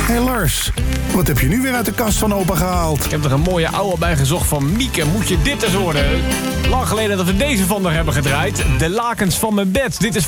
Hey Lars, wat heb je nu weer uit de kast van opa gehaald? Ik heb er een mooie oude bij gezocht van Mieke. Moet je dit eens horen? Lang geleden dat we deze van haar hebben gedraaid. De lakens van mijn bed. Dit is